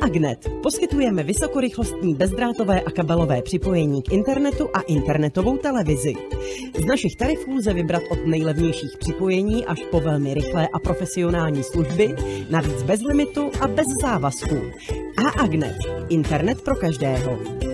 HAAGnet. Poskytujeme vysokorychlostní bezdrátové a kabelové připojení k internetu a internetovou televizi. Z našich tarifů lze vybrat od nejlevnějších připojení až po velmi rychlé a profesionální služby, navíc bez limitu a bez závazků. HAAGnet. Internet pro každého.